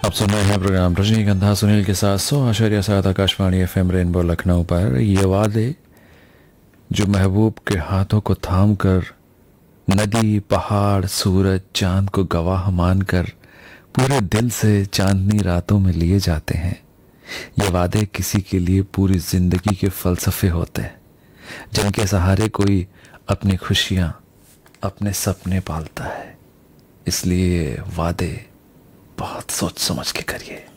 आप सुन रहे हैं प्रोग्राम रजनीगंधा सुनील के साथ 100.7 आकाशवाणी एफएम रेनबो लखनऊ पर। ये वादे जो महबूब के हाथों को थाम कर नदी पहाड़ सूरज चांद को गवाह मानकर पूरे दिल से चांदनी रातों में लिए जाते हैं। ये वादे किसी के लिए पूरी जिंदगी के फलसफे होते हैं, जिनके सहारे कोई अपनी खुशियां अपने सपने पालता है। इसलिए वादे बहुत सोच समझ के करिए।